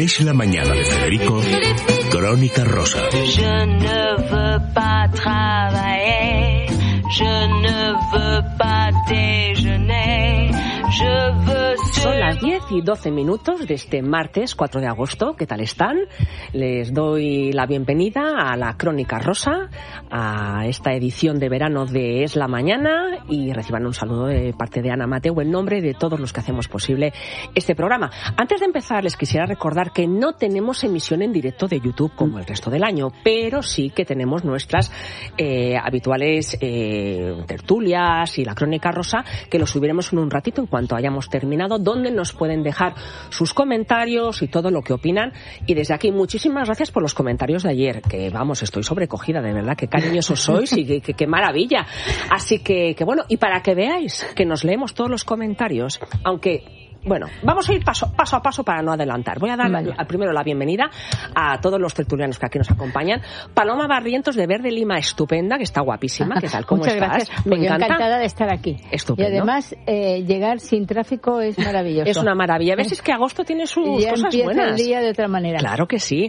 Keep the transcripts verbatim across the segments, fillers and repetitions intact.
Es la mañana de Federico, Crónica Rosa. Je ne veux pas travailler, je ne veux pas déjeuner, je veux... Son las diez y doce minutos de este martes cuatro de agosto. ¿Qué tal están? Les doy la bienvenida a la Crónica Rosa, a esta edición de verano de Es la Mañana, y reciban un saludo de parte de Ana Mateu en nombre de todos los que hacemos posible este programa. Antes de empezar, les quisiera recordar que no tenemos emisión en directo de YouTube como el resto del año, pero sí que tenemos nuestras eh, habituales eh, tertulias y la Crónica Rosa, que lo subiremos en un ratito en cuanto hayamos terminado, donde nos pueden dejar sus comentarios y todo lo que opinan. Y desde aquí, muchísimas gracias por los comentarios de ayer, que vamos, estoy sobrecogida, de verdad, qué cariñosos sois y qué, qué, qué maravilla. Así que, que bueno, y para que veáis que nos leemos todos los comentarios, aunque... Bueno, vamos a ir paso, paso a paso para no adelantar. Voy a dar vale. la, primero la bienvenida a todos los tertulianos que aquí nos acompañan. Paloma Barrientos, de Verde Lima, estupenda, que está guapísima. ¿Qué tal? ¿Cómo Muchas estás? Gracias. Me Yo encanta. encantada de estar aquí. Estupendo. Y además, eh, llegar sin tráfico es maravilloso. Es una maravilla. ¿Ves? Es que agosto tiene sus y ya cosas empieza buenas. El día de otra manera. Claro que sí.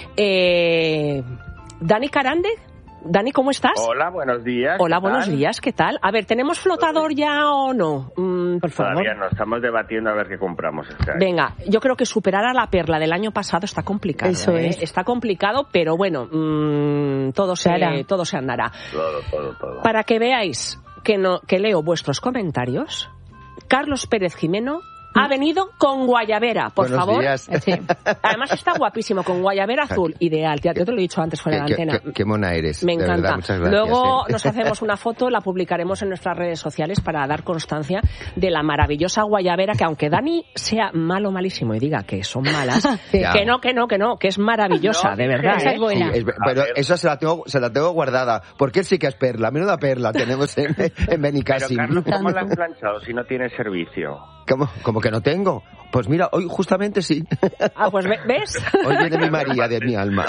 Eh, Dani Carande. Dani, ¿cómo estás? Hola, buenos días. Hola, buenos tal? días, ¿qué tal? A ver, ¿tenemos flotador ya o no? Mm, por favor. Todavía no, estamos debatiendo a ver qué compramos este año. Venga, yo creo que superar a la Perla del año pasado está complicado. Eso ¿eh? es. Está complicado, pero bueno, mmm, todo, se, todo se andará. Todo, todo, todo. Para que veáis que, no, que leo vuestros comentarios, Carlos Pérez Jimeno ha venido con guayabera, por Buenos favor. Días. Sí. Además está guapísimo, con guayabera azul, ideal. Yo te lo he dicho antes fuera de la Qué, antena. qué, qué mona eres. Me de encanta. Verdad, muchas gracias, Luego eh. nos hacemos una foto, la publicaremos en nuestras redes sociales para dar constancia de la maravillosa guayabera, que aunque Dani sea malo, malísimo y diga que son malas, Sí. que no, que no, que no, que es maravillosa, No, de verdad. esa ¿eh? es buena. Sí, es- pero ver. esa se la tengo, se la tengo guardada, porque él sí que es perla. Menuda perla tenemos en, en Pero, Benicassim. Carlos, ¿cómo la han planchado si no tiene servicio? ¿Cómo, ¿Cómo que no tengo? Pues mira, hoy justamente sí. Ah, pues ve- ¿ves? Hoy viene mi María de mi alma.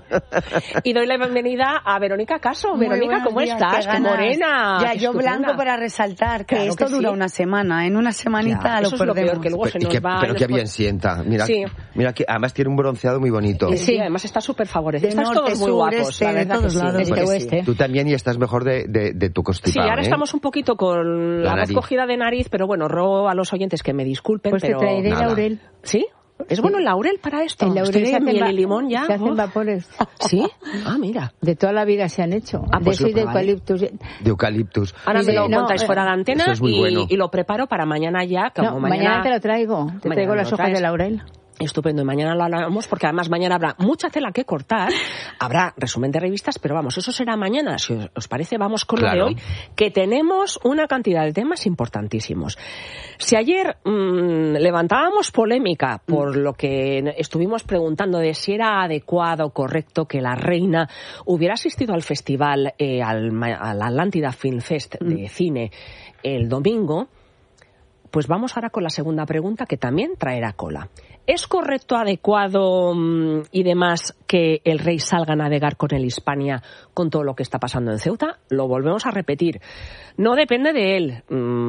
Y doy la bienvenida a Verónica Caso. Muy Verónica, buenos ¿cómo días, estás? qué Qué ganas. morena. Ya, qué yo estupenda. blanco para resaltar que Claro esto que dura sí. una semana. En una semanita Ya, lo eso es lo perdemos. peor, que luego se Y nos que- va. pero y qué después- bien sienta. Mira, Sí. mira que además tiene un bronceado muy bonito. Sí, además está súper favorecido. De Estáis norte, todos muy sur, guapos, este, la de verdad todos que sí. lados. Este Sí, sí. oeste. Tú también, y estás mejor de, de, de tu constipado. Sí, ahora ¿eh? estamos un poquito con La la, voz nariz. cogida de nariz, pero bueno, ruego a los oyentes que me disculpen, Pues pero... te traeré Nada. laurel. ¿Sí? ¿Es bueno el laurel para esto? El laurel Estoy se de hacen miel va- y limón ya. Se hacen Uf. vapores. ¿Sí? Ah, mira. De toda la vida se han hecho. Ah, pues de eso y lo de probaré. eucaliptus. De eucaliptus. Ahora Y me de- lo no, contáis eh, fuera de antena eso es muy y, bueno. y lo preparo para mañana ya, como No, mañana... mañana te lo traigo. Te Mañana traigo me las lo hojas traes. de laurel. Estupendo, y mañana lo hablamos porque además mañana habrá mucha tela que cortar, habrá resumen de revistas, pero vamos, eso será mañana, si os, os parece, vamos con Claro. lo de hoy, que tenemos una cantidad de temas importantísimos. Si ayer mmm, levantábamos polémica por lo que estuvimos preguntando de si era adecuado, correcto que la reina hubiera asistido al festival, eh, al, al Atlántida Film Fest de cine el domingo, pues vamos ahora con la segunda pregunta, que también traerá cola. ¿Es correcto, adecuado mmm, y demás que el rey salga a navegar con el Hispania con todo lo que está pasando en Ceuta? Lo volvemos a repetir. No depende de él,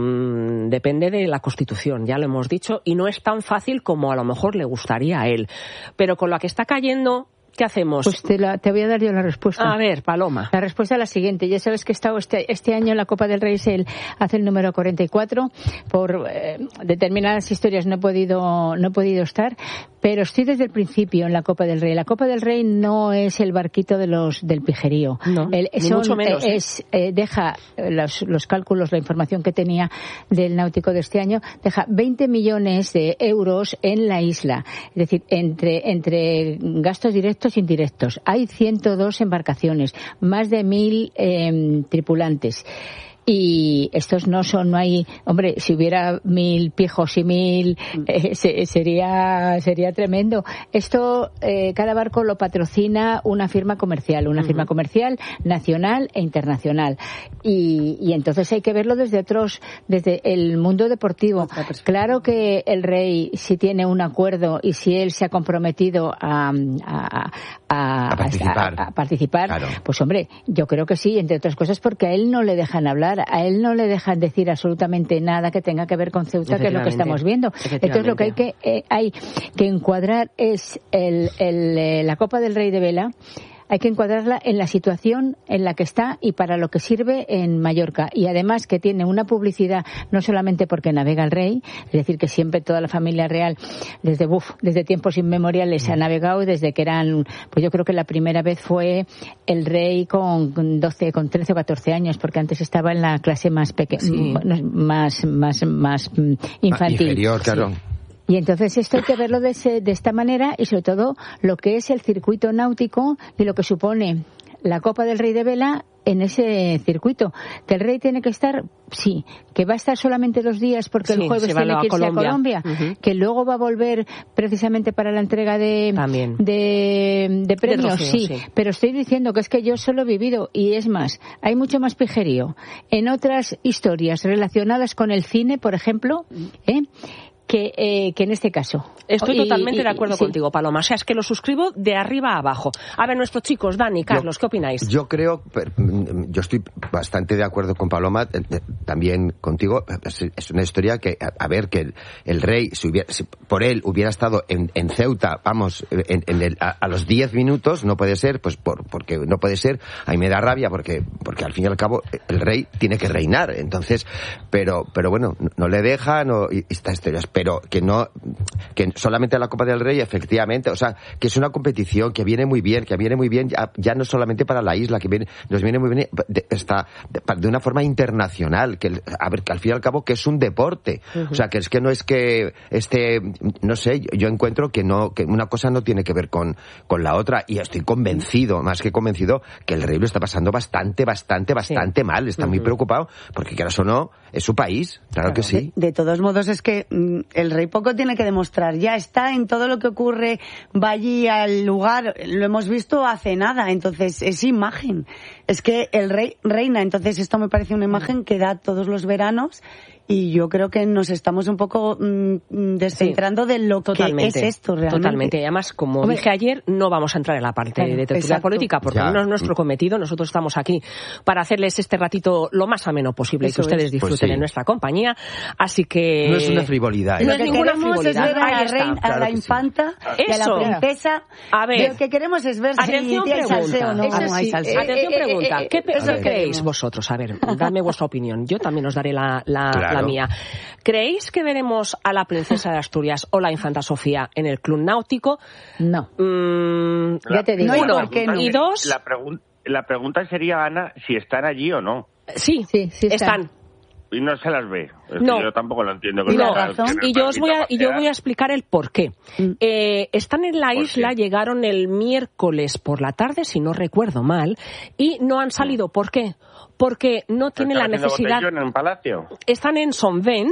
mmm, depende de la Constitución, ya lo hemos dicho, y no es tan fácil como a lo mejor le gustaría a él. Pero con la que está cayendo, ¿qué hacemos? Pues te, la, te voy a dar yo la respuesta. A ver, Paloma. La respuesta es la siguiente. Ya sabes que he estado este, este año en la Copa del Rey, es el, hace el número cuarenta y cuatro. Por eh, determinadas historias no he podido no he podido estar, pero estoy desde el principio en la Copa del Rey. La Copa del Rey no es el barquito de los del pijerío. No, el, ni son, mucho menos, eh, ¿eh? es, eh, deja los, los cálculos, la información que tenía del náutico de este año, deja veinte millones de euros en la isla. Es decir, entre, entre gastos directos e indirectos. Hay ciento dos embarcaciones, más de mil eh, tripulantes. Y estos no son, no hay, hombre, si hubiera mil pijos y mil, eh, se, sería sería tremendo. Esto, eh, cada barco lo patrocina una firma comercial, una uh-huh. firma comercial nacional e internacional. Y, y entonces hay que verlo desde otros, desde el mundo deportivo. Claro que el rey, si tiene un acuerdo y si él se ha comprometido a, a, a, a participar. A, a participar. Claro. Pues hombre, yo creo que sí, entre otras cosas porque a él no le dejan hablar, a él no le dejan decir absolutamente nada que tenga que ver con Ceuta, que es lo que estamos viendo. Entonces lo que hay que eh, hay que encuadrar es el, el, eh, la Copa del Rey de Vela. Hay que encuadrarla en la situación en la que está y para lo que sirve en Mallorca. Y además que tiene una publicidad no solamente porque navega el rey, es decir, que siempre toda la familia real, desde uf, desde tiempos inmemoriales ha navegado, desde que eran, pues yo creo que la primera vez fue el rey con doce, con trece o catorce años, porque antes estaba en la clase más pequeña, sí. más, más, más infantil. Inferior, claro. Sí. Y entonces esto hay que verlo de, ese, de esta manera y sobre todo lo que es el circuito náutico y lo que supone la Copa del Rey de Vela en ese circuito. Que el rey tiene que estar, sí, que va a estar solamente dos días porque sí, el jueves tiene que irse a Colombia, uh-huh. que luego va a volver precisamente para la entrega de, de, de premios, de trofeo, sí. sí. Pero estoy diciendo que es que yo solo he vivido y es más, hay mucho más pijerío en otras historias relacionadas con el cine, por ejemplo, ¿eh? Que, eh, que en este caso. Estoy y, totalmente y, de acuerdo sí. contigo, Paloma. O sea, es que lo suscribo de arriba a abajo. A ver, nuestros chicos, Dani, Carlos, yo, ¿qué opináis? Yo creo, yo estoy bastante de acuerdo con Paloma, también contigo. Es una historia que, a ver, que el, el rey, si, hubiera, si por él hubiera estado en, en Ceuta, vamos, en, en el, a, a los diez minutos, no puede ser, pues por, porque no puede ser, a mí me da rabia, porque, porque al fin y al cabo el rey tiene que reinar. Entonces, pero, pero bueno, no le dejan, no, y esta historia. Pero que no, que solamente la Copa del Rey, efectivamente, o sea, que es una competición que viene muy bien, que viene muy bien ya, ya no solamente para la isla, que viene, nos viene muy bien de, está, de, de una forma internacional, que a ver, que al fin y al cabo que es un deporte, uh-huh. o sea, que es que no es que este, no sé, yo, yo encuentro que no, que una cosa no tiene que ver con, con la otra, y estoy convencido, más que convencido, que el rey lo está pasando bastante, bastante, bastante sí. mal, está uh-huh. muy preocupado, porque quieras o no, es su país, claro, claro. que sí. De, de todos modos es que mm, el rey poco tiene que demostrar, ya está en todo lo que ocurre, va allí al lugar, lo hemos visto hace nada, entonces es imagen, es que el rey reina, entonces esto me parece una imagen que da todos los veranos y yo creo que nos estamos un poco mmm, descentrando sí, de lo totalmente, que es esto realmente. Totalmente, y además, como Hombre, dije ayer, no vamos a entrar en la parte claro, de tertulia política, porque ya. no es nuestro cometido, nosotros estamos aquí para hacerles este ratito lo más ameno posible Eso y que ustedes es. disfruten pues sí. en nuestra compañía, así que... No es una frivolidad. ¿eh? No es ninguna frivolidad. Es ver a la reina, a claro la infanta, sí. y a la princesa. A ver, lo que queremos es ver si atención hay salseo o no. Eso sí. salseo. Atención pregunta, ¿qué, ¿qué creéis queremos. vosotros? A ver, dadme vuestra opinión, yo también os daré la, la, claro. la mía. ¿Creéis que veremos a la princesa de Asturias o la infanta Sofía en el club náutico? No. Mm, la, ya te digo. Uno, ¿por qué no? Y dos... La, pregun- la pregunta sería, Ana, si están allí o no. Sí, sí, sí están. están. Y no se las ve. Es no. que yo tampoco lo entiendo. No. La razón. Y yo os voy a, y yo voy a explicar el por qué. Mm. Eh, están en la isla, llegaron el miércoles por la tarde, si no recuerdo mal, y no han salido. Mm. ¿Por qué? Porque no tienen la necesidad... ¿Están en un palacio? Están en Sonvent.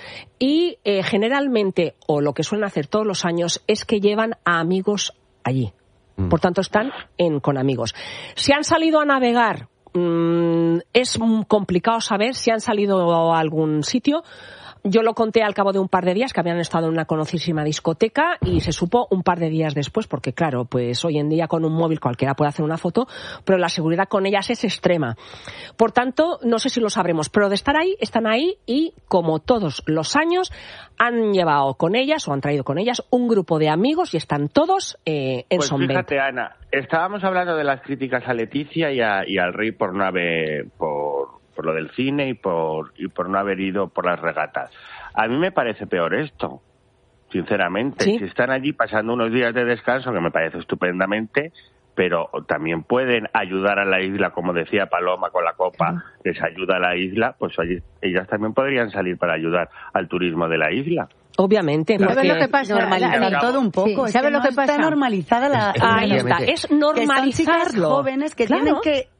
Y eh, generalmente, o lo que suelen hacer todos los años, es que llevan a amigos allí. Mm. Por tanto, están en, con amigos. Si han salido a navegar, mmm, es complicado saber si han salido a algún sitio. Yo lo conté al cabo de un par de días, que habían estado en una conocidísima discoteca, y se supo un par de días después, porque claro, pues hoy en día con un móvil cualquiera puede hacer una foto, pero la seguridad con ellas es extrema. Por tanto, no sé si lo sabremos, pero de estar ahí, están ahí, y como todos los años, han llevado con ellas, o han traído con ellas, un grupo de amigos, y están todos eh, en pues Sonvent. Fíjate, Ana, estábamos hablando de las críticas a Leticia y, a, y al rey por no haber... por por lo del cine y por y por no haber ido por las regatas. A mí me parece peor esto, sinceramente. ¿Sí? Si están allí pasando unos días de descanso, que me parece estupendamente, pero también pueden ayudar a la isla, como decía Paloma con la copa, uh-huh. les ayuda a la isla, pues allí, ellas también podrían salir para ayudar al turismo de la isla. Obviamente. ¿Sabes lo que pasa? Normalizar todo un poco. Sí, ¿sabes lo que pasa? Está normalizada la... Ahí está, es normalizarlo. Que son chicas jóvenes que claro. tienen que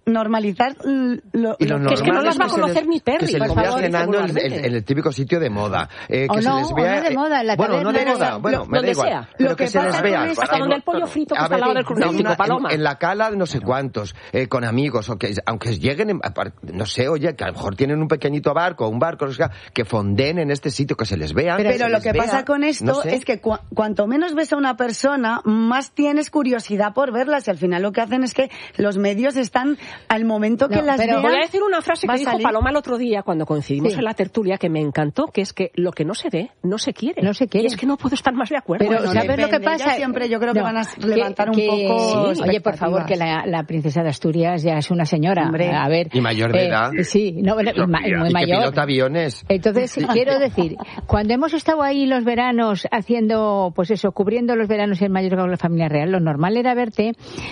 normalizar lo, y lo que es que no las va a es que conocer les, ni Perry, que se les por vea favor, cenando en, seguramente. en- en el típico sitio de moda. Eh, O que no, se les o vea, no de moda, en la bueno, no de taberna, moda, lo- bueno, lo- me da donde igual. sea. Pero Lo que, que se les pasa vea. con esto- Hasta donde el pollo frito que A está al lado ver, del Club Náutico, una- Paloma. En, en la cala no sé cuántos, eh, con amigos, o que, aunque lleguen, en- apar- no sé, oye, que a lo mejor tienen un pequeñito barco, un barco, o sea, que fonden en este sitio, que se les vea. Pero, que se lo les que vea, pasa con esto no sé. es que cua- cuanto menos ves a una persona, más tienes curiosidad por verlas. Y al final lo que hacen es que los medios están al momento que No, las pero vean. Voy a decir una frase va que a dijo salir. Paloma el otro día cuando coincidimos Sí. en la tertulia que me encantó, que es que lo que no se ve, no se quiere. No se quiere. Y es que no puedo estar más de acuerdo. Pero, Bueno, ¿sabes lo que depende. pasa? Ellas siempre yo creo que van a levantar un que- poco sí. Oye, por favor, que expectativas. la, la princesa de Asturias ya es una señora. Hombre. A ver. Y mayor de eh, edad. Sí, no, bueno, y ma- y muy Y que mayor. pilota aviones. Entonces, quiero decir, cuando hemos estado ahí los veranos haciendo, pues eso, cubriendo los veranos en Mallorca con la familia real, lo normal era verte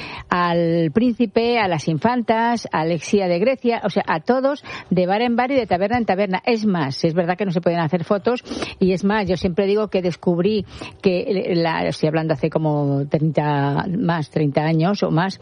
al príncipe, a las infantas, a Alexia de Grecia, o sea, a todos de bar en bar y de taberna en taberna. Es más, es verdad que no se pueden hacer fotos y es más, yo siempre digo que descubrí que, la, estoy hablando hace como treinta, más, treinta años o más,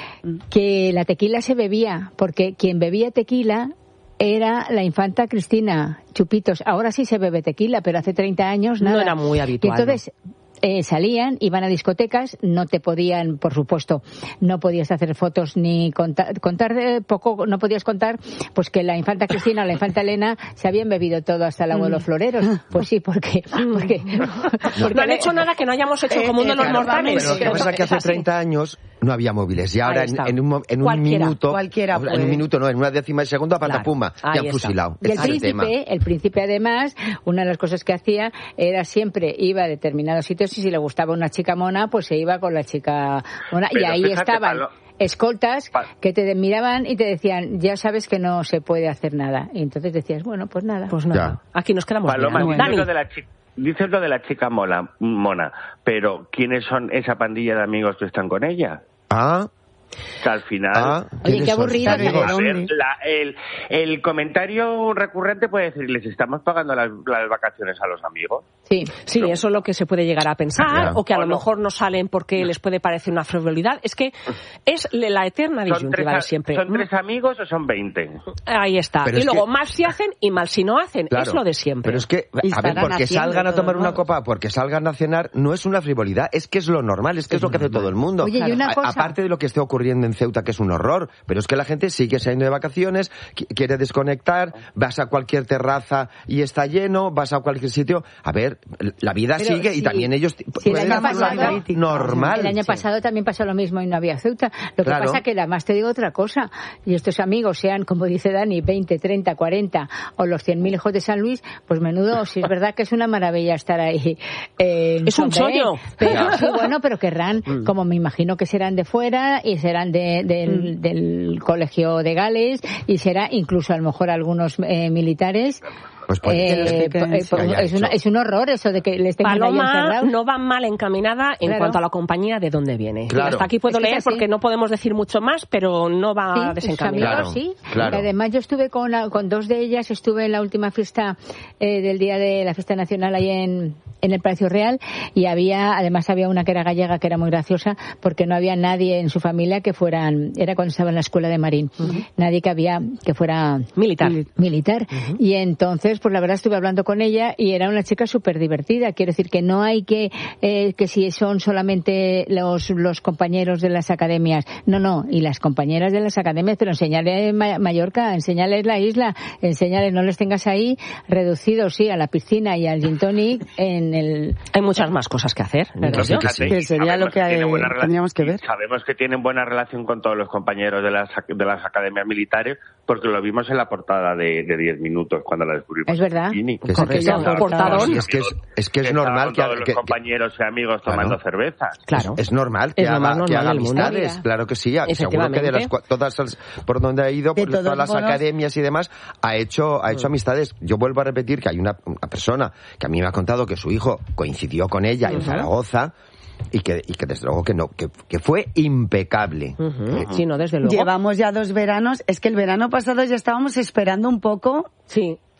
que la tequila se bebía, porque quien bebía tequila era la infanta Cristina Chupitos. Ahora sí se bebe tequila, pero hace treinta años nada. No era muy habitual, Y entonces eh, salían, iban a discotecas, no te podían, por supuesto, no podías hacer fotos ni contar, contar de poco, no podías contar, pues que la infanta Cristina o la infanta Elena se habían bebido todo hasta el agua de los floreros. Pues sí, porque, porque, porque No han hecho nada que no hayamos hecho Eh, como uno de eh, los claro, mortales. Pero lo que pasa es que hace treinta años no había móviles y ahora Ahí en, está. en un, mo- en un Cualquiera, minuto, cualquiera o sea, en puede. un minuto no, en una décima de segundo, Claro, patapuma, ahí te han está. fusilado. Y el Ese es el tema. príncipe, el príncipe además, una de las cosas que hacía era siempre iba a determinados sitios y si le gustaba una chica mona, pues se iba con la chica mona. Y Pero ahí fíjate, estaban Palo- escoltas Pa- que te miraban y te decían, ya sabes que no se puede hacer nada. Y entonces decías, bueno, pues nada. Pues nada, aquí nos quedamos Paloma, mirando. dices Dani, lo de la chica. Dices lo de la chica mola, mona, pero ¿quiénes son esa pandilla de amigos que están con ella? Ah, Que al final... ah, Oye, ¿quiénes qué son? aburrido. Amigos. A ver, la- el, el comentario recurrente puede decir, ¿les estamos pagando las, las vacaciones a los amigos? Sí. sí, eso es lo que se puede llegar a pensar, Ya. o que a O lo no. mejor no salen porque les puede parecer una frivolidad. Es que es la eterna ¿Son, tres, disyuntiva de a- siempre. ¿Son tres amigos o son veinte? Ahí está. Pero y es luego que- mal si hacen y mal si no hacen. Claro, Es lo de siempre. Pero es que, Y a ver, estarán porque haciendo salgan a de tomar todos una modos. copa, porque salgan a cenar, no es una frivolidad, es que es lo normal, es que es, lo que hace todo el mundo. Oye, y una A- cosa- Aparte de lo que esté ocurriendo en Ceuta, que es un horror, pero es que la gente sigue saliendo de vacaciones, qui- quiere desconectar, vas a cualquier terraza y está lleno, vas a cualquier sitio. A ver, la vida Pero sigue y sí, también ellos t- sí, el pueden año hacer una pasado- vida normal. El año Sí. pasado también pasó lo mismo y no había Ceuta. Lo que Claro. pasa que además te digo otra cosa. Y estos amigos, sean, como dice Dani, veinte, treinta, cuarenta o los cien mil hijos de San Luis, pues menudo, si es verdad que es una maravilla estar ahí. eh, en Es un Son Rey. chollo. Pero Ya. sí, bueno, pero querrán, como me imagino que serán de fuera y serán de, del, del colegio de Gales y será incluso a lo mejor algunos eh, militares. Pues puede Eh, ser. que- eh, que haya es, una- hecho. es un horror eso de que les tengan ahí Paloma encerrados. no va mal encaminada en Claro. cuanto a la compañía de dónde viene. Claro. Y hasta aquí puedo Es que es leer así. porque no podemos decir mucho más, pero no va Sí, sus desencaminada. amigos, Claro, sí. claro. Y además yo estuve con, la- con dos de ellas, estuve en la última fiesta eh, del día de la fiesta nacional ahí en, en el Palacio Real y había, además había una que era gallega que era muy graciosa porque no había nadie en su familia que fueran, era cuando estaba en la escuela de Marín, nadie que había que fuera Militar. militar. Y entonces, pues la verdad estuve hablando con ella y era una chica súper divertida. Quiero decir que no hay que, eh, que si son solamente los, los compañeros de las academias. No, no. Y las compañeras de las academias, pero enseñarles Ma- Mallorca, enseñarles la isla, enseñarles, no les tengas ahí reducidos, sí, a la piscina y al gin tonic en el... Hay muchas más cosas que hacer. digo Claro, yo. que sí. Que sería Sabemos lo que tiene eh, buena relación- tendríamos que ver. Sabemos que tienen buena relación con todos los compañeros de las, de las academias militares porque lo vimos en la portada de, de diez minutos cuando la descubrimos. Es verdad. en Bikini. Que es- Porque que ya es- fue portadón. Sí, es que es, es que es Estaban normal que, todos los que- que- compañeros y amigos Claro. tomando cervezas. Claro. Es normal que Es lo haga, más que normal haga del mundo. amistades, Mira. claro que sí. Seguro que de Efectivamente. las cua- todas las- por donde ha ido, De por todos todas las modos. academias y demás, ha hecho ha hecho amistades. Yo vuelvo a repetir que hay una, una persona que a mí me ha contado que su hijo coincidió con ella en Zaragoza y que y que desde luego que no que, que fue impecable. Ujú. Sí, no, desde luego. Llevamos ya dos veranos. Es que el verano pasado ya estábamos esperando un poco Sí.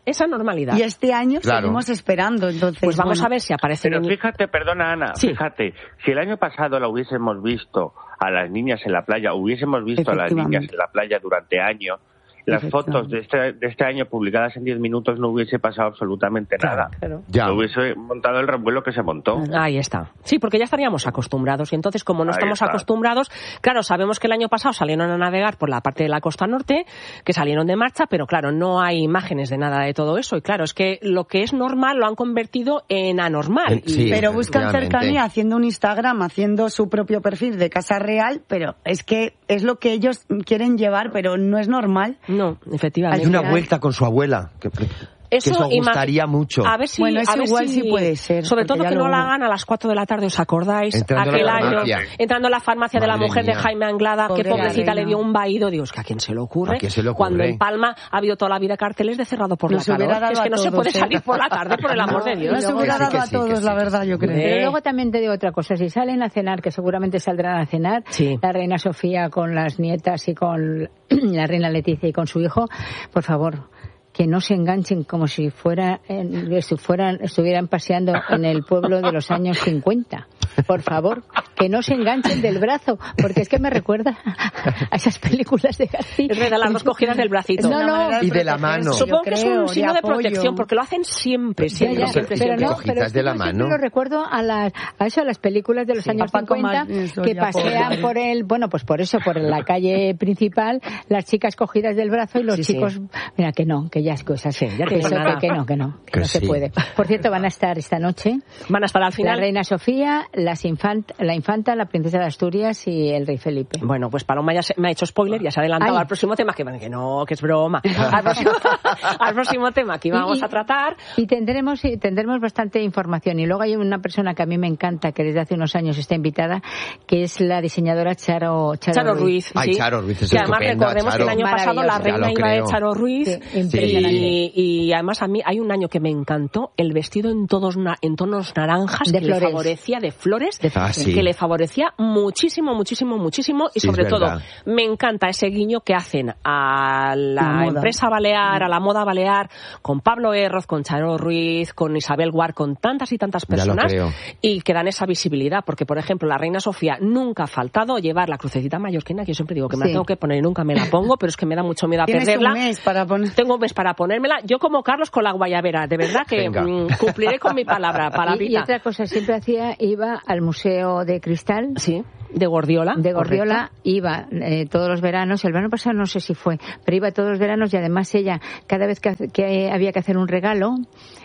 esa normalidad. Y este año Claro. seguimos esperando, entonces... Pues vamos bueno. a ver si aparece... Pero en- fíjate, perdona Ana, Sí. fíjate, si el año pasado la hubiésemos visto a las niñas en la playa, hubiésemos visto a las Efectivamente. niñas en la playa durante años, las fotos de este, de este año publicadas en diez minutos no hubiese pasado absolutamente nada. Claro. Ya. No hubiese montado el revuelo que se montó. Ahí está. Sí, porque ya estaríamos acostumbrados. Y entonces, como no Ahí estamos está. acostumbrados, claro, sabemos que el año pasado salieron a navegar por la parte de la costa norte, que salieron de marcha, pero claro, no hay imágenes de nada de todo eso. Y claro, es que lo que es normal lo han convertido en anormal. En- sí. Y- Pero buscan efectivamente. cercanía haciendo un Instagram, haciendo su propio perfil de casa real, pero es que es lo que ellos quieren llevar, pero no es normal. No, efectivamente. Hay una vuelta con su abuela. Que, que Eso, eso ima- gustaría mucho. A ver si, Bueno, eso a ver igual si- sí puede ser, Sobre porque todo ya que no lo- la hagan a las cuatro de la tarde, ¿os acordáis? Entrando a la Aquel año, farmacia. entrando a la farmacia de la Madre mujer de mía. Jaime Anglada, Pobre que pobrecita reina. le dio un vaído. Dios, que a quién se le ocurre. ¿A quién se le ocurre? Cuando en Palma ha habido toda la vida carteles de cerrado por Nos la hubiera calor. dado Que es que a no se todos, puede ¿eh? salir por la tarde, por el amor de Dios. No se luego- hubiera que sí, dado que a sí, que todos, sí, la que verdad, sí. yo creo. Eh. Pero luego también te digo otra cosa, si salen a cenar, que seguramente saldrán a cenar, Sí. la reina Sofía con las nietas y con la reina Leticia y con su hijo, por favor, que no se enganchen como si fuera, eh, si fueran, estuvieran paseando en el pueblo de los años cincuenta. Por favor, que no se enganchen del brazo, porque es que me recuerda a esas películas de García. Es verdad, las dos cogidas del bracito. No, no. Y de la mano. Supongo que es un creo, signo de de apoyo. protección, porque lo hacen siempre, Ya, siempre, ya, siempre, pero siempre. no, Cogidas pero es que de la yo siempre mano. lo recuerdo a las a eso, a las películas de los Sí. años A Paco cincuenta Mal- eso, que ya, pasean pobre. por el, bueno, pues por eso, por la calle principal, las chicas cogidas del brazo y los Sí, sí. chicos, mira que no, que ya es cosas, Sí, ya te que, digo eso, nada. que no, que no, que Que no se sí. puede. Por cierto, van a estar esta noche Van a estar al la final. reina Sofía, las infant, la infanta, la princesa de Asturias y el rey Felipe. Bueno, pues Paloma ya se- me ha hecho spoiler, ya se ha adelantado Ay. al próximo tema, que, bueno, que no, que es broma. Al próximo, al próximo tema que íbamos Y- y- a tratar. Y tendremos, y tendremos bastante información. Y luego hay una persona que a mí me encanta, que desde hace unos años está invitada, que es la diseñadora Charo, Charo, Charo Ruiz. Ay, sí. Charo Ruiz es Que además estupenda, recordemos Charo. que el año pasado la Maravillosa. reina Ya lo iba de creo. Charo Ruiz. Sí, impresionante. y, y además a mí hay un año que me encantó el vestido en todos na- en tonos naranjas De que flores. le favorecía de flores, De- Ah, sí. que le favorecía muchísimo, muchísimo, muchísimo y Sí, sobre es todo verdad. me encanta ese guiño que hacen a la, La moda. empresa balear, a la moda balear, con Pablo Erroz, con Charo Ruiz, con Isabel Guar, con tantas y tantas Ya lo personas creo. y que dan esa visibilidad, porque por ejemplo la reina Sofía nunca ha faltado llevar la crucecita mallorquina, que yo siempre digo que me la Sí. tengo que poner y nunca me la pongo, pero es que me da mucho miedo a Tienes perderla. un mes para poner... Tengo un mes para ponérmela. Yo como Carlos con la guayabera, de verdad que Venga. mm, cumpliré con mi palabra, Y, y palabrita. otra cosa, siempre hacía, iba al Museo de Cristal, Sí, de Gordiola. de Gordiola, correcto. iba eh, todos los veranos, el verano pasado no sé si fue, pero iba todos los veranos y además ella, cada vez que, hace- que había que hacer un regalo,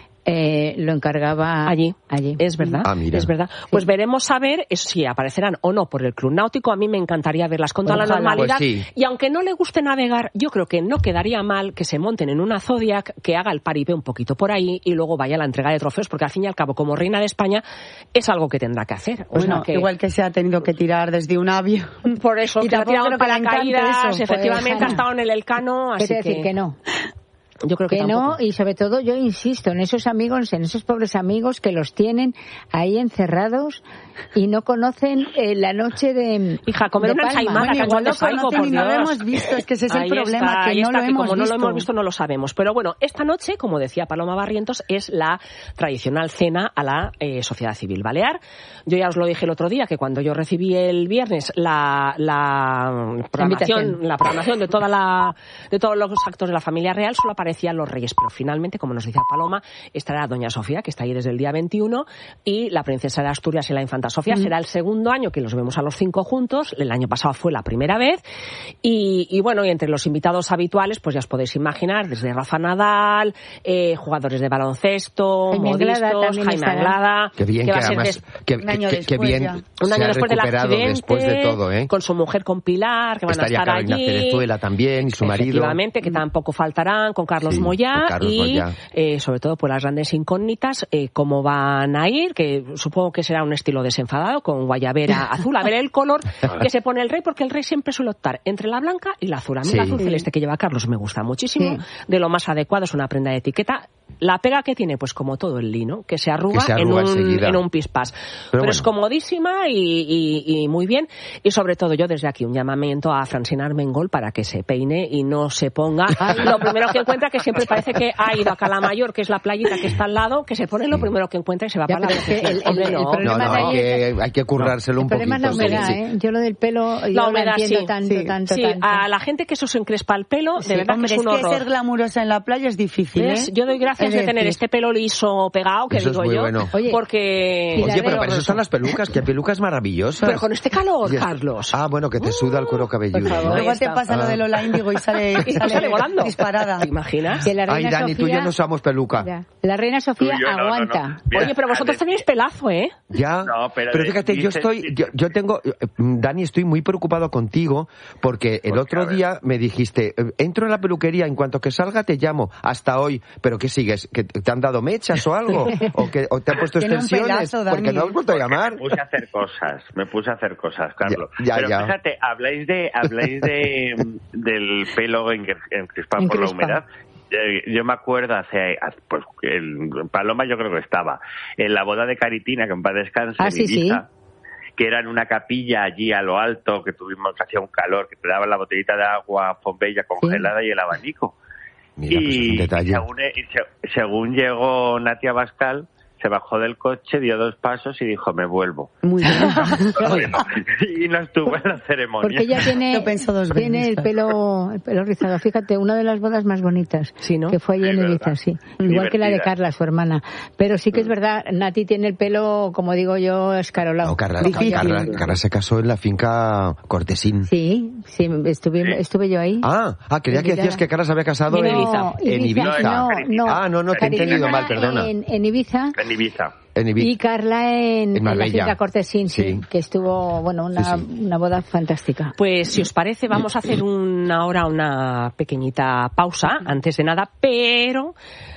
eh, lo encargaba Allí. allí. Es verdad, Ah, mira. es verdad. Pues veremos a ver eso, si aparecerán o no por el Club Náutico. A mí me encantaría verlas con toda la Ojalá. normalidad. Pues sí. Y aunque no le guste navegar, yo creo que no quedaría mal que se monten en una Zodiac, que haga el paripé un poquito por ahí y luego vaya a la entrega de trofeos, porque al fin y al cabo, como reina de España, es algo que tendrá que hacer. O Bueno, sea que- igual que se ha tenido que tirar desde un avión. Por eso, Y que ha tampoco tirado creo que le encante paracaídas, eso. efectivamente Pues, ha estado en el Elcano, ¿Qué así te decir que no? Yo creo que, Que tampoco. no, y sobre todo yo insisto en esos amigos, en esos pobres amigos que los tienen ahí encerrados y no conocen eh, la noche de Hija, comer de una Palma. ensaimada, Bueno, que igual yo lo salgo, conocen por y no lo Dios. hemos visto, es que ese es el Ahí problema, está, que ahí no está, lo que hemos como no lo visto. hemos visto no lo sabemos. Pero bueno, esta noche, como decía Paloma Barrientos, es la tradicional cena a la eh, Sociedad Civil Balear. Yo ya os lo dije el otro día, que cuando yo recibí el viernes la, la programación, invitación. la programación de toda la de todos los actos de la familia real, solo aparecían los reyes, pero finalmente, como nos decía Paloma, estará Doña Sofía, que está ahí desde el día veintiuno, y la princesa de Asturias y la infanta Sofía. Será el segundo año que los vemos a los cinco juntos. El año pasado fue la primera vez. Y, y bueno, y entre los invitados habituales, pues ya os podéis imaginar, desde Rafa Nadal, eh, jugadores de baloncesto, Jaime Anglada modistos, también Jaime estará. Anglada, Qué bien que, va a ser además, des- que, un año que- que después bien ya. un se año ha después del recuperado accidente, después de todo, ¿eh? con su mujer, con Pilar, que van Estaría a estar Carolina allí. Cerezuela también y su marido. Efectivamente, que tampoco faltarán, con Carlos Sí, Moyá con Carlos y Moyá. eh, sobre todo pues las grandes incógnitas, eh, cómo van a ir, que supongo que será un estilo desenfadado, con guayabera azul, a ver el color que se pone el rey, porque el rey siempre suele optar entre la blanca y la azul. A mí Sí. el azul celeste que lleva Carlos me gusta muchísimo, Sí. de lo más adecuado, es una prenda de etiqueta. La pega que tiene, pues como todo el lino, que se arruga, que se arruga en, un, enseguida. en un pispás. Pero, Pero bueno. es comodísima y, y, y muy bien. Y sobre todo yo desde aquí un llamamiento a Francina Armengol para que se peine y no se ponga lo primero que encuentra, que siempre parece que ha ido a Calamayor, que es la playita que está al lado, que se pone lo primero que encuentra y se va Ya, para la pero es que el- el- Hombre, el no. problema No, no, de hay ahí que, hay que currárselo El un problema poquito. es la humedad, sí. ¿eh? Yo lo del pelo, yo La lo humedad, entiendo sí. tanto, Sí. tanto, Sí, tanto. a la gente que eso se encrespa el pelo, de Sí, verdad hombre, que es un es que horror. ser glamurosa en la playa es difícil, ¿eh? ¿Ves? Yo doy gracias Es de tener decir, este pelo liso pegado, que Eso es digo muy yo, bueno. Oye, porque... y la Oye, de- pero para eso están las pelucas, que pelucas maravillosas. Pero con este calor, Y es- Carlos. Ah, bueno, que te suda el cuero cabelludo. por favor. ¿no? Luego te está. pasa lo Ah. de Lola Índigo y sale, Y sale, sale volando. disparada. ¿Te imaginas? Que la Ay, reina Dani, tú y Sofía, yo no usamos peluca. ya, la reina Sofía Tú y yo, no, no, no. aguanta. Mira, Oye, pero vosotros Ale- tenéis pelazo, ¿eh? Ya, No, pero pero fíjate, yo dices- estoy, yo, yo tengo, eh, Dani, estoy muy preocupado contigo porque el Porque, otro a ver. día me dijiste, eh, entro en la peluquería, en cuanto que salga te llamo, hasta hoy, pero ¿qué sigues? ¿Que te han dado mechas o algo? ¿O, que, o te han puesto Tiene un extensiones? pelazo, Dani. Porque no has vuelto a llamar. Me puse a hacer cosas, me puse a hacer cosas, Carlos. Ya, ya, Pero ya. fíjate, habláis de habláis de del pelo encre- encrespado por la Encrespado. humedad. Eh, Yo me acuerdo hace, hace- pues el Paloma yo creo que estaba en la boda de Caritina, que en paz descanse, Ah, en sí, sí. Ibiza, que era en una capilla allí a lo alto, que tuvimos, que hacía un calor, que te daban la botellita de agua Fombella congelada y el abanico. Mira, pues es un y detalle. según, y se- según llegó Natia Bascal, se bajó del coche, dio dos pasos y dijo, me vuelvo. Muy bien. Bueno, y no estuvo en la ceremonia. Porque ella tiene, Lo pensó dos tiene veces. el pelo, el pelo rizado. Fíjate, una de las bodas más bonitas Sí, ¿no? que fue allí Sí, en verdad. Ibiza, sí. Igual que la de Divertida. Carla, su hermana. Pero sí que es verdad, Nati tiene el pelo, como digo yo, escarolado. No, Carla, Difícil. Carla, Carla se casó en la finca Cortesín. Sí, sí, estuve, Sí. estuve yo ahí. Ah, ah, creía que Invitada. decías que Carla se había casado En en Ibiza. En Ibiza. No, no. Ah, no, no, te he Caritina entendido mal, perdona. En, en Ibiza. En Ibiza. En Ibiza. Y Carla en, En en la Marbella. finca Cortesín, sí, Sí. que estuvo, bueno, una, Sí, sí. una boda fantástica. Pues si os parece, vamos a hacer una ahora una pequeñita pausa, antes de nada, pero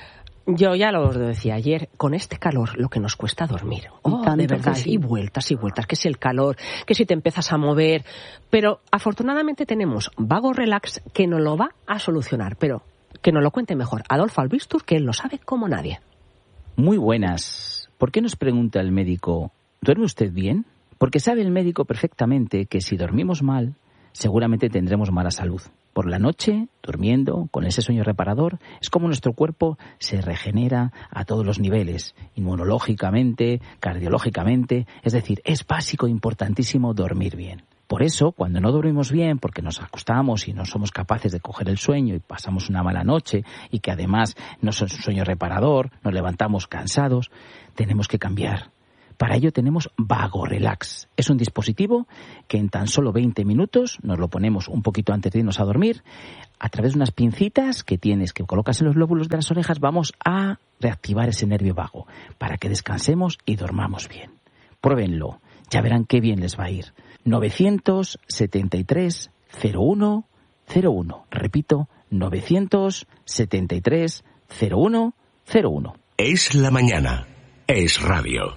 yo ya lo decía ayer, con este calor lo que nos cuesta dormir. Oh, tanto de verdad, que sí. y vueltas y vueltas, que si el calor, que si te empiezas a mover, pero afortunadamente tenemos Vago Relax que nos lo va a solucionar, pero que nos lo cuente mejor Adolfo Albistur, que él lo sabe como nadie. Muy buenas. ¿Por qué nos pregunta el médico, ¿duerme usted bien? Porque sabe el médico perfectamente que si dormimos mal, seguramente tendremos mala salud. Por la noche, durmiendo, con ese sueño reparador, es como nuestro cuerpo se regenera a todos los niveles, inmunológicamente, cardiológicamente, es decir, es básico, importantísimo dormir bien. Por eso, cuando no dormimos bien, porque nos acostamos y no somos capaces de coger el sueño y pasamos una mala noche y que además no es un sueño reparador, nos levantamos cansados, tenemos que cambiar. Para ello tenemos Vago Relax. Es un dispositivo que en tan solo veinte minutos nos lo ponemos un poquito antes de irnos a dormir. A través de unas pincitas que tienes, que colocas en los lóbulos de las orejas, vamos a reactivar ese nervio vago para que descansemos y dormamos bien. Pruébenlo, ya verán qué bien les va a ir. novecientos setenta y tres cero uno cero uno. Repito, novecientos setenta y tres cero uno cero uno. Es la mañana. Es radio.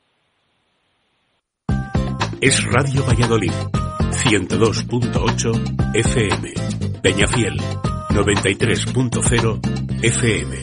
Es Radio Valladolid. ciento dos punto ocho F M. Peñafiel. noventa y tres punto cero F M.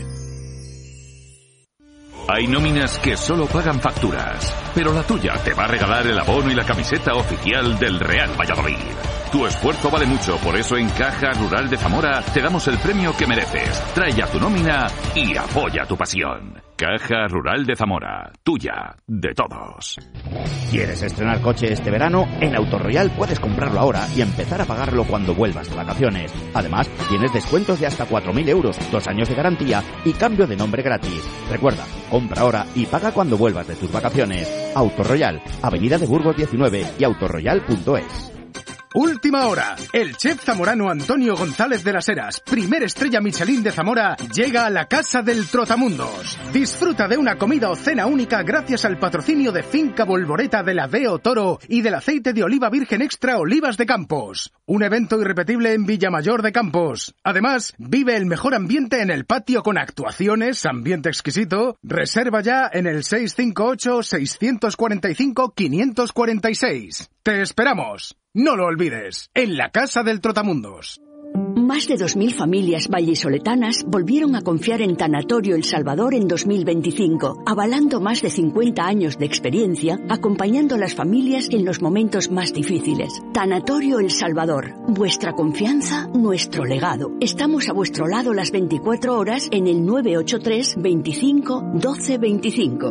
Hay nóminas que solo pagan facturas, pero la tuya te va a regalar el abono y la camiseta oficial del Real Valladolid. Tu esfuerzo vale mucho, por eso en Caja Rural de Zamora te damos el premio que mereces. Trae ya tu nómina y apoya tu pasión. Caja Rural de Zamora, tuya, de todos. ¿Quieres estrenar coche este verano? En Autoroyal puedes comprarlo ahora y empezar a pagarlo cuando vuelvas de vacaciones. Además, tienes descuentos de hasta cuatro mil euros, dos años de garantía y cambio de nombre gratis. Recuerda, compra ahora y paga cuando vuelvas de tus vacaciones. Autoroyal, Avenida de Burgos diecinueve y autoroyal punto es. Última hora. El chef zamorano Antonio González de las Heras, primer estrella Michelin de Zamora, llega a la Casa del Trotamundos. Disfruta de una comida o cena única gracias al patrocinio de Finca Volvoreta de la Veo Toro y del aceite de oliva virgen extra Olivas de Campos. Un evento irrepetible en Villamayor de Campos. Además, vive el mejor ambiente en el patio con actuaciones, ambiente exquisito. Reserva ya en el seis cinco ocho, seis cuatro cinco, cinco cuatro seis. ¡Te esperamos! No lo olvides, en la Casa del Trotamundos. Más de dos mil familias vallisoletanas volvieron a confiar en Tanatorio El Salvador en dos mil veinticinco, avalando más de cincuenta años de experiencia, acompañando a las familias en los momentos más difíciles. Tanatorio El Salvador, vuestra confianza, nuestro legado. Estamos a vuestro lado las veinticuatro horas en el nueve ocho tres, veinticinco, doce veinticinco.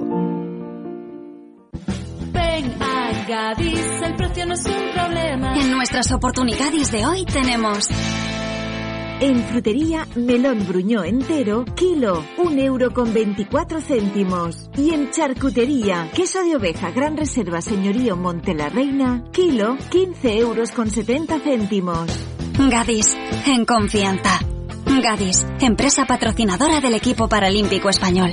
Ven a Gadis, el precio no es un problema. En nuestras oportunidades de hoy tenemos... En frutería, melón bruñó entero, kilo, un euro con veinticuatro céntimos. Y en charcutería, queso de oveja Gran Reserva Señorío Monte la Reina, kilo, quince euros con setenta céntimos. Gadis, en confianza. Gadis, empresa patrocinadora del equipo paralímpico español.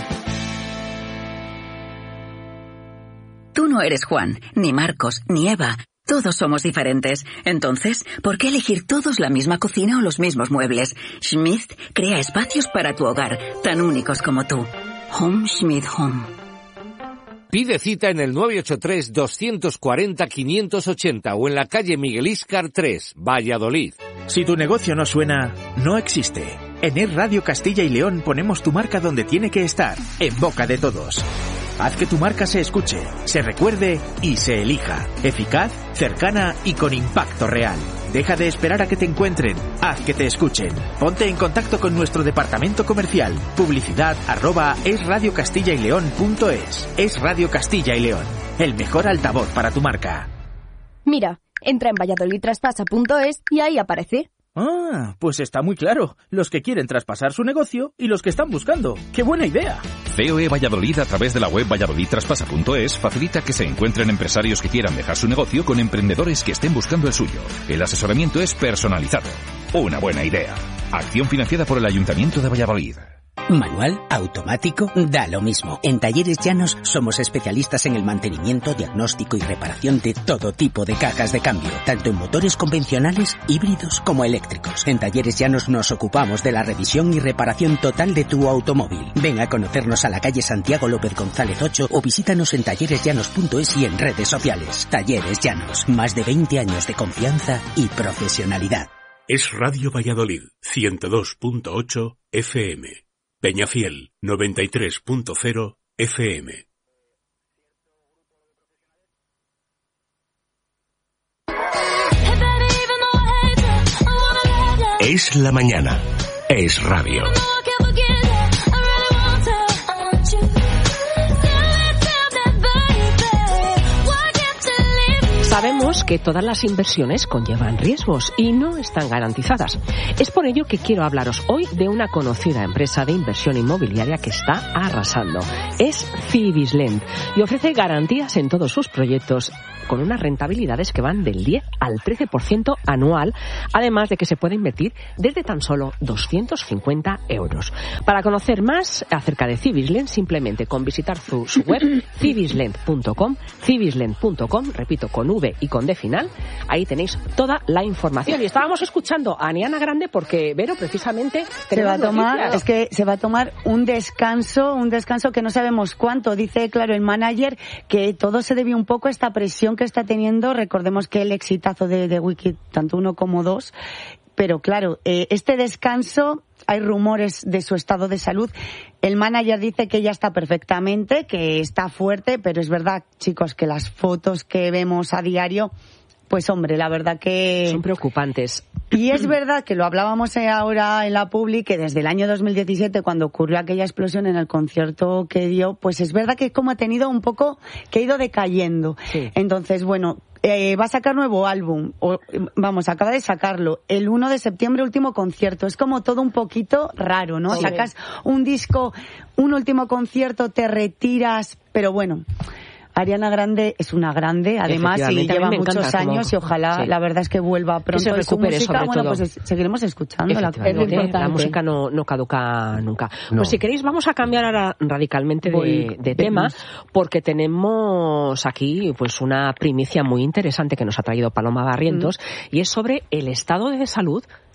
Tú no eres Juan, ni Marcos, ni Eva. Todos somos diferentes. Entonces, ¿por qué elegir todos la misma cocina o los mismos muebles? Schmidt crea espacios para tu hogar, tan únicos como tú. Home Schmidt Home. Pide cita en el nueve ocho tres, dos cuatro cero, quinientos ochenta o en la calle Miguel Íscar tres, Valladolid. Si tu negocio no suena, no existe. En Es Radio Castilla y León ponemos tu marca donde tiene que estar, en boca de todos. Haz que tu marca se escuche, se recuerde y se elija. Eficaz, cercana y con impacto real. Deja de esperar a que te encuentren. Haz que te escuchen. Ponte en contacto con nuestro departamento comercial. Publicidad arroba esradiocastilla-y-león.es. Es Radio Castilla y León. El mejor altavoz para tu marca. Mira, entra en valladolid traspasa punto es y ahí aparece. Ah, pues está muy claro. Los que quieren traspasar su negocio y los que están buscando. ¡Qué buena idea! C O E Valladolid, a través de la web valladolid traspasa punto es, facilita que se encuentren empresarios que quieran dejar su negocio con emprendedores que estén buscando el suyo. El asesoramiento es personalizado. Una buena idea. Acción financiada por el Ayuntamiento de Valladolid. Manual, automático, da lo mismo. En Talleres Llanos somos especialistas en el mantenimiento, diagnóstico y reparación de todo tipo de cajas de cambio, tanto en motores convencionales, híbridos como eléctricos. En Talleres Llanos nos ocupamos de la revisión y reparación total de tu automóvil. Ven a conocernos a la calle Santiago López González ocho o visítanos en talleres llanos punto es y en redes sociales. Talleres Llanos, más de veinte años de confianza y profesionalidad. Es Radio Valladolid, ciento dos punto ocho F M. Peñafiel, noventa y tres punto cero F M. Es la mañana. Es radio. Sabemos que todas las inversiones conllevan riesgos y no están garantizadas. Es por ello que quiero hablaros hoy de una conocida empresa de inversión inmobiliaria que está arrasando. Es Civislend y ofrece garantías en todos sus proyectos con unas rentabilidades que van del diez al trece por ciento anual, además de que se puede invertir desde tan solo doscientos cincuenta euros. Para conocer más acerca de Civislend, simplemente con visitar su, su web civislend punto com, civislend punto com, repito, con V y con D final, ahí tenéis toda la información. Y estábamos escuchando a Aniana Grande porque, Vero, precisamente se va a tomar, noticias. es que se va a tomar un descanso, un descanso que no sabemos cuánto. Dice, claro, el manager que todo se debió un poco a esta presión que está teniendo. Recordemos que el exitazo de, de Wiki, tanto uno como dos, pero claro, eh, este descanso, hay rumores de su estado de salud. El manager dice que ella está perfectamente, que está fuerte, pero es verdad, chicos, que las fotos que vemos a diario, pues hombre, la verdad que... son preocupantes. Y es verdad que lo hablábamos ahora en la Publi, que desde el año dos mil diecisiete, cuando ocurrió aquella explosión en el concierto que dio, pues es verdad que como ha tenido un poco, que ha ido decayendo. Sí. Entonces, bueno, eh, va a sacar nuevo álbum, o, vamos, acaba de sacarlo, el uno de septiembre, último concierto. Es como todo un poquito raro, ¿no? Sí. Sacas un disco, un último concierto, te retiras, pero bueno... Ariana Grande es una grande, además, y lleva muchos años como... y ojalá, sí. La verdad es que vuelva pronto. Que se recupere, su música, sobre bueno, todo. Pues seguiremos escuchando. La, la música no, no caduca nunca. No. Pues si queréis vamos a cambiar ahora radicalmente de, de tema, porque tenemos aquí pues una primicia muy interesante que nos ha traído Paloma Barrientos, mm. y es sobre el estado de salud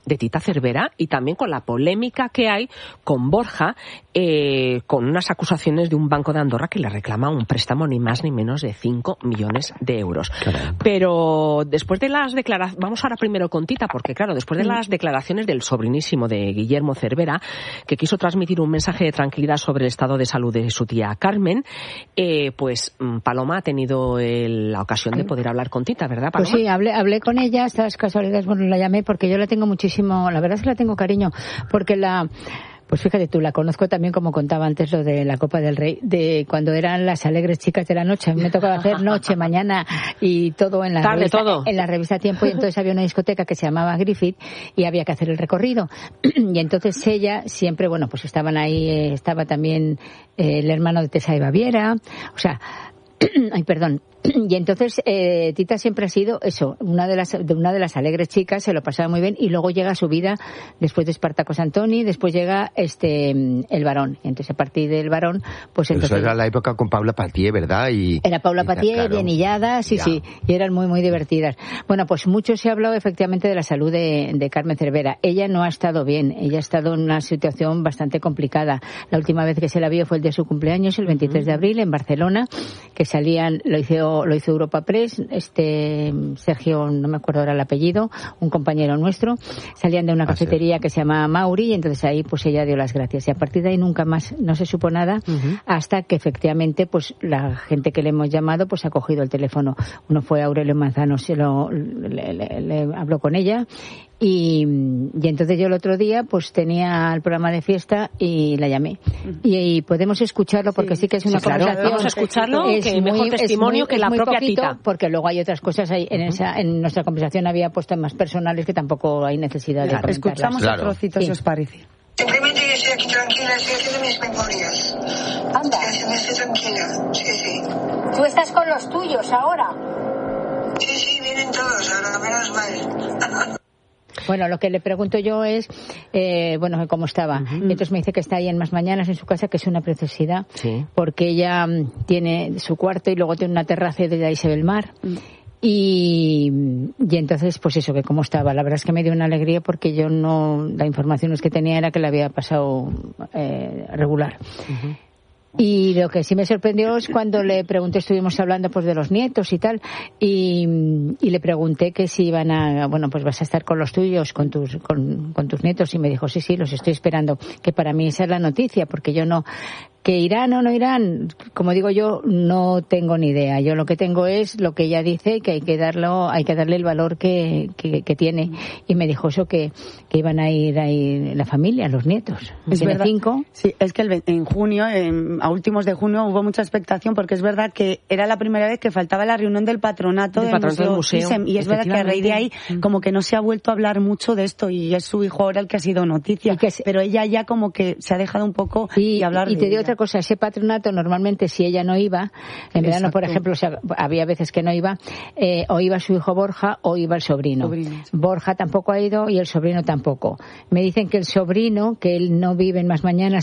de Tita Cervera y también con la polémica que hay con Borja, eh, con unas acusaciones de un banco de Andorra que le reclama un préstamo ni más ni menos de cinco millones de euros. Caramba. Pero después de las declaraciones, vamos ahora primero con Tita, porque claro, después de las declaraciones del sobrinísimo de Guillermo Cervera, que quiso transmitir un mensaje de tranquilidad sobre el estado de salud de su tía Carmen, eh, pues Paloma ha tenido el, la ocasión de poder hablar con Tita, ¿verdad, Paloma? Pues sí, hablé, hablé con ella, estas casualidades, bueno, la llamé porque yo la tengo muchísimo, la verdad es que la tengo cariño, porque la... Pues fíjate tú, la conozco también, como contaba antes lo de la Copa del Rey, de cuando eran las alegres chicas de la noche. A mí me tocaba hacer noche, mañana y todo en la Tarde, revista, todo. en la revista Tiempo, y entonces había una discoteca que se llamaba Griffith y había que hacer el recorrido. Y entonces ella siempre, bueno, pues estaban ahí, eh, estaba también eh, el hermano de Tessa de Baviera, o sea, ay, perdón. Y entonces eh, Tita siempre ha sido eso, una de las de una de las alegres chicas, se lo pasaba muy bien, y luego llega su vida después de Espartacos Antoni, después llega este el Varón, y entonces a partir del Varón, pues Pero entonces eso era la época con Paula Patié, ¿verdad? Y era Paula y, Patié, claro, bien hillada, sí, ya. sí, y eran muy, muy divertidas. Bueno, pues mucho se ha hablado efectivamente de la salud de, de Carmen Cervera. Ella no ha estado bien, ella ha estado en una situación bastante complicada. La última vez que se la vio fue el de su cumpleaños, el veintitrés de abril, en Barcelona, que salían, lo hizo lo hizo Europa Press, este Sergio, no me acuerdo ahora el apellido, un compañero nuestro, salían de una cafetería que se llama Mauri, y entonces ahí pues ella dio las gracias, y a partir de ahí nunca más no se supo nada, uh-huh. hasta que efectivamente pues la gente que le hemos llamado pues ha cogido el teléfono. Uno fue Aurelio Manzano, se lo le, le, le habló con ella. Y, y entonces yo el otro día pues tenía el programa de fiesta y la llamé. Y, y podemos escucharlo porque sí, sí que es una sí, claro, conversación. Vamos a escucharlo, es que muy, mejor testimonio muy, que la propia poquito, Tita. Porque luego hay otras cosas ahí en, uh-huh. esa, en nuestra conversación había puesto más personales que tampoco hay necesidad claro, de comentarlas. Escuchamos claro. un trocito, sí. si os parece. Simplemente yo estoy aquí tranquila, estoy haciendo mis memorias. Anda. Estoy haciendo, estoy tranquila, sí, sí. ¿Tú estás con los tuyos ahora? Sí, sí, vienen todos, ahora menos mal. Bueno, lo que le pregunto yo es, eh, bueno, cómo estaba. Uh-huh. Entonces me dice que está ahí en Más Mañanas, en su casa, que es una preciosidad, sí. porque ella um, tiene su cuarto y luego tiene una terraza y desde ahí se ve el mar. Uh-huh. Y, y entonces, pues eso, que cómo estaba. La verdad es que me dio una alegría porque yo no, la información que tenía era que le había pasado eh, regular. Uh-huh. Y lo que sí me sorprendió es cuando le pregunté, estuvimos hablando pues de los nietos y tal, y, y le pregunté que si iban a, bueno, pues vas a estar con los tuyos, con tus, con, con tus nietos, y me dijo, sí, sí, los estoy esperando, que para mí esa es la noticia, porque yo no, que irán o no irán, como digo yo, no tengo ni idea. Yo lo que tengo es lo que ella dice, que hay que darlo, hay que darle el valor que, que, que tiene. Y me dijo eso, que, que iban a ir ahí la familia, los nietos. Es tiene verdad. cinco. Sí, es que el, en junio, en, a últimos de junio, hubo mucha expectación, porque es verdad que era la primera vez que faltaba la reunión del patronato del, del, patronato museo, del museo. Thyssen, y es verdad que a raíz de ahí como que no se ha vuelto a hablar mucho de esto, y es su hijo ahora el que ha sido noticia. Que se, pero ella ya como que se ha dejado un poco y, de hablar y de te digo ella. Otra cosa, ese patronato normalmente, si ella no iba, en verano, por ejemplo, o sea, había veces que no iba, eh, o iba su hijo Borja o iba el sobrino. sobrino. Borja tampoco ha ido y el sobrino tampoco. Me dicen que el sobrino, que él no vive en Más Mañanas,